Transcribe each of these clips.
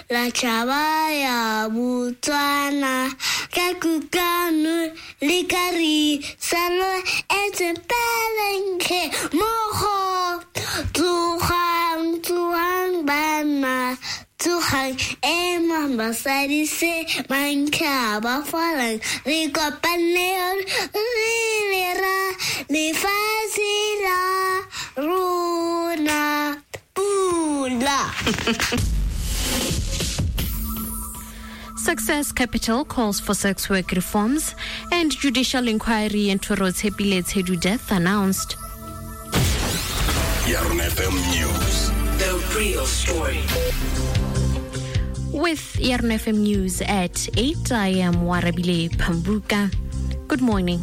la chavaya Botswana ka kukanu likari salo etepelenke moho tuhang bana tuhang basadi se manka ba falang le kopane le ra le fasila runa pula. Success Capital calls for sex work reforms and judicial inquiry into Rotshepi Letshedi death announced. Yarn FM News. The real story. With Yarn FM News at 8, I am Warabile Pambuka. Good morning.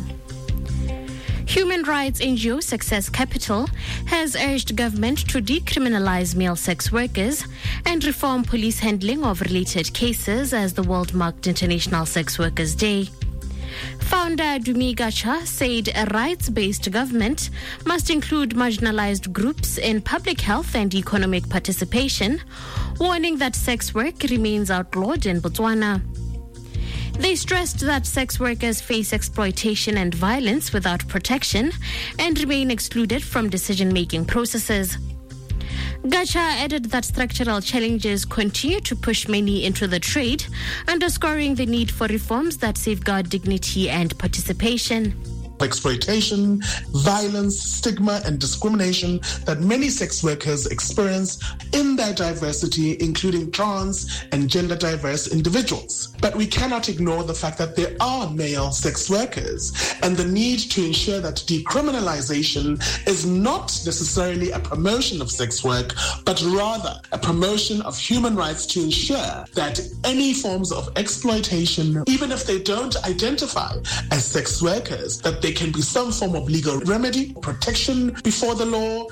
Human rights NGO Success Capital has urged government to decriminalize male sex workers and reform police handling of related cases as the world marked International Sex Workers Day. Founder Dumi Gacha said a rights-based government must include marginalized groups in public health and economic participation, warning that sex work remains outlawed in Botswana. They stressed that sex workers face exploitation and violence without protection and remain excluded from decision-making processes. Gacha added that structural challenges continue to push many into the trade, underscoring the need for reforms that safeguard dignity and participation. Exploitation, violence, stigma, and discrimination that many sex workers experience in their diversity, including trans and gender diverse individuals. But we cannot ignore the fact that there are male sex workers and the need to ensure that decriminalization is not necessarily a promotion of sex work, but rather a promotion of human rights to ensure that any forms of exploitation, even if they don't identify as sex workers, that there can be some form of legal remedy, protection before the law.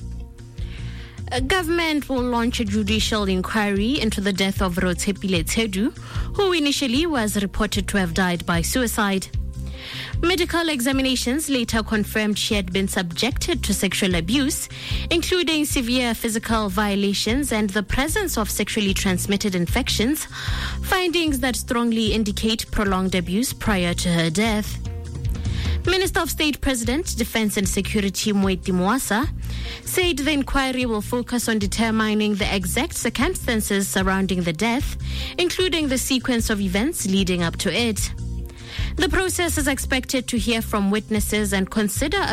Government will launch a judicial inquiry into the death of Rotshepi Letshedi, who initially was reported to have died by suicide. Medical examinations later confirmed she had been subjected to sexual abuse, including severe physical violations and the presence of sexually transmitted infections, findings that strongly indicate prolonged abuse prior to her death. Minister of State, President, Defense and Security Moeti Moasa said the inquiry will focus on determining the exact circumstances surrounding the death, including the sequence of events leading up to it. The process is expected to hear from witnesses and consider